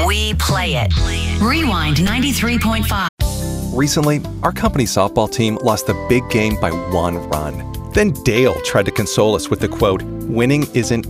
We play it. Rewind 93.5. Recently, our company softball team lost the big game by 1 run. Then Dale tried to console us with the quote, "Winning isn't